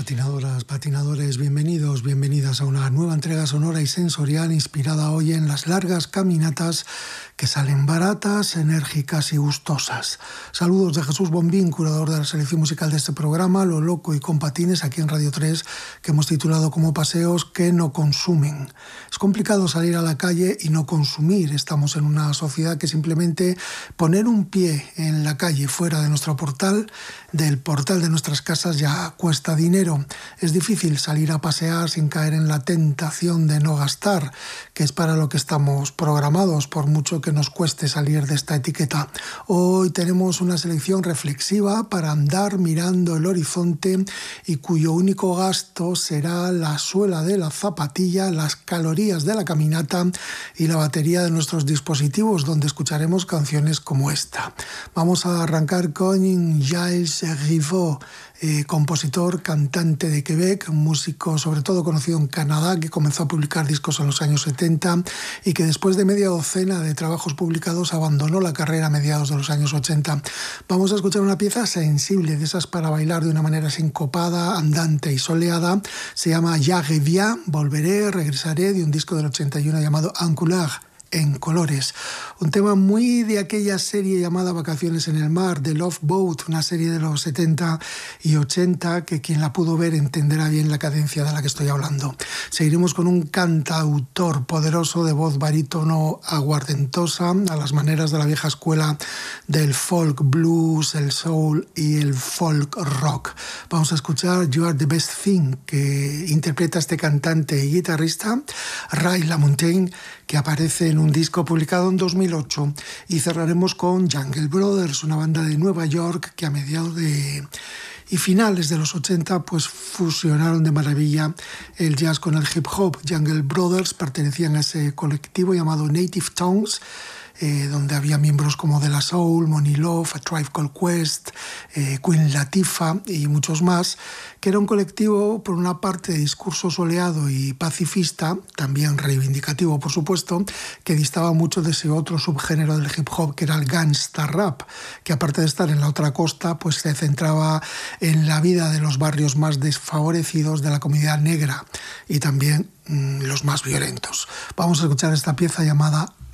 Patinadoras, patinadores, bienvenidos, bienvenidas a una nueva entrega sonora y sensorial inspirada hoy en las largas caminatas que salen baratas, enérgicas y gustosas. Saludos de Jesús Bombín, curador de la selección musical de este programa, Lo Loco y con Patines, aquí en Radio 3, que hemos titulado como Paseos que no consumen. Es complicado salir a la calle y no consumir. Estamos en una sociedad que simplemente poner un pie en la calle fuera de nuestro portal, del portal de nuestras casas, ya cuesta dinero. Es difícil salir a pasear sin caer en la tentación de no gastar, que es para lo que estamos programados, por mucho que nos cueste salir de esta etiqueta. Hoy tenemos una selección reflexiva para andar mirando el horizonte y cuyo único gasto será la suela de la zapatilla, las calorías de la caminata y la batería de nuestros dispositivos, donde escucharemos canciones como esta. Vamos a arrancar con Gilles Rivaux, compositor, cantante de Quebec, músico sobre todo conocido en Canadá, que comenzó a publicar discos en los años 70 y que después de media docena de trabajos publicados abandonó la carrera a mediados de los años 80. Vamos a escuchar una pieza sensible, de esas para bailar de una manera sincopada, andante y soleada. Se llama Ya reviens, volveré, regresaré, de un disco del 81 llamado En couleur, en colores. Un tema muy de aquella serie llamada Vacaciones en el Mar, de Love Boat, una serie de los 70 y 80 que quien la pudo ver entenderá bien la cadencia de la que estoy hablando. Seguiremos con un cantautor poderoso de voz barítono aguardentosa, a las maneras de la vieja escuela del folk blues, el soul y el folk rock. Vamos a escuchar You Are the Best Thing, que interpreta este cantante y guitarrista, Ray LaMontagne, que aparece en un disco publicado en 2008, y cerraremos con Jungle Brothers, una banda de Nueva York que a mediados y finales de los 80 pues fusionaron de maravilla el jazz con el hip hop. Jungle Brothers pertenecían a ese colectivo llamado Native Tongues, donde había miembros como De La Soul, Money Love, A Tribe Called Quest, Queen Latifah y muchos más, que era un colectivo por una parte de discurso soleado y pacifista, también reivindicativo por supuesto, que distaba mucho de ese otro subgénero del hip hop que era el gangsta rap, que aparte de estar en la otra costa pues se centraba en la vida de los barrios más desfavorecidos de la comunidad negra y también los más violentos. Vamos a escuchar esta pieza llamada